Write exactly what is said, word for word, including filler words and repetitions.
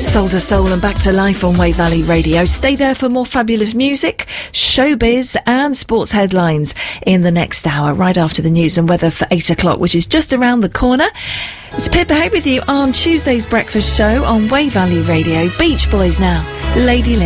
Soul to Soul and Back to Life on Wave Valley Radio. Stay there for more fabulous music, showbiz and sports headlines in the next hour, right after the news and weather for eight o'clock, which is just around the corner. It's Pippa Hay with you on Tuesday's breakfast show on Wave Valley Radio. Beach Boys now, Lady Lynn.